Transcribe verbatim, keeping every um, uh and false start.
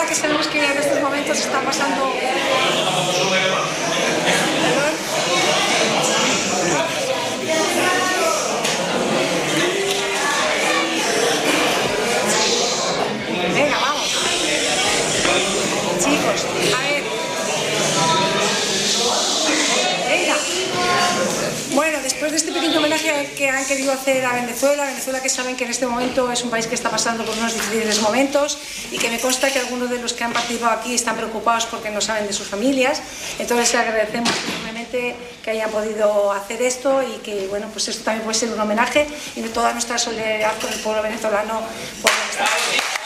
que sabemos que en estos momentos está pasando... Venga, vamos. Chicos, a ver. Venga. Bueno, después de este pequeño homenaje que han querido hacer a Venezuela, Venezuela que saben que en este momento es un país que está pasando por unos difíciles momentos y que me consta que algunos de los que han participado aquí están preocupados porque no saben de sus familias, entonces les agradecemos enormemente que hayan podido hacer esto y que, bueno, pues esto también puede ser un homenaje y de toda nuestra solidaridad con el pueblo venezolano por esta...